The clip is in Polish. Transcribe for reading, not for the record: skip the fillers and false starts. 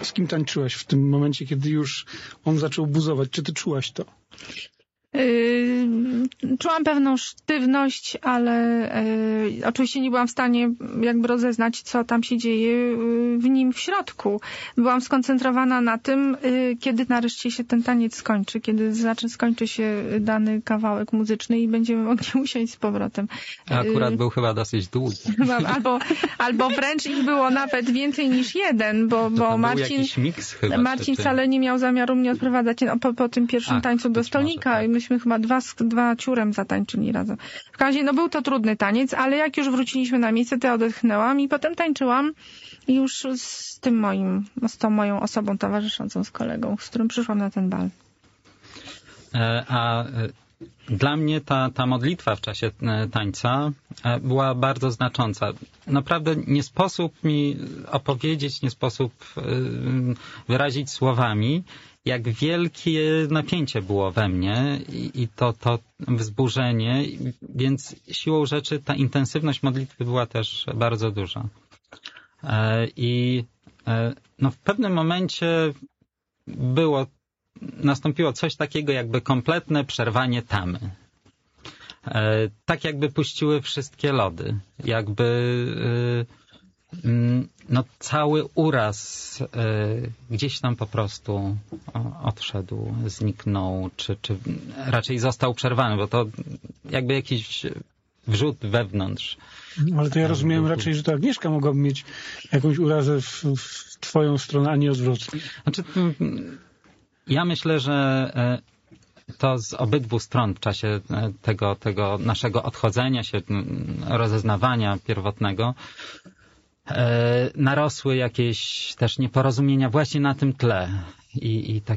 z kim tańczyłaś w tym momencie, kiedy już on zaczął buzować? Czy ty czułaś to? Czułam pewną sztywność, ale oczywiście nie byłam w stanie jakby rozeznać, co tam się dzieje w nim w środku. Byłam skoncentrowana na tym, kiedy nareszcie się ten taniec skończy, kiedy skończy się dany kawałek muzyczny i będziemy mogli usiąść z powrotem. Akurat był chyba dosyć długi. Albo wręcz ich było nawet więcej niż jeden, bo Marcin wcale nie miał zamiaru mnie odprowadzać po tym pierwszym tańcu do stolnika. Myśmy chyba dwa ciurem zatańczyli razem. W każdym razie, był to trudny taniec, ale jak już wróciliśmy na miejsce, to ja odetchnęłam i potem tańczyłam już z tą moją osobą towarzyszącą, z kolegą, z którym przyszłam na ten bal. Dla mnie ta modlitwa w czasie tańca była bardzo znacząca. Naprawdę nie sposób mi opowiedzieć, nie sposób wyrazić słowami, jak wielkie napięcie było we mnie i to wzburzenie, więc siłą rzeczy ta intensywność modlitwy była też bardzo duża. W pewnym momencie nastąpiło coś takiego jakby kompletne przerwanie tamy. Tak jakby puściły wszystkie lody. Jakby cały uraz gdzieś tam po prostu odszedł, zniknął, czy raczej został przerwany, bo to jakby jakiś wrzód wewnątrz. Ale to ja rozumiem raczej, że to Agnieszka mogłaby mieć jakąś urazę w twoją stronę, a nie odwrotnie. Znaczy, ja myślę, że to z obydwu stron w czasie tego naszego odchodzenia się, rozeznawania pierwotnego, narosły jakieś też nieporozumienia właśnie na tym tle. I tak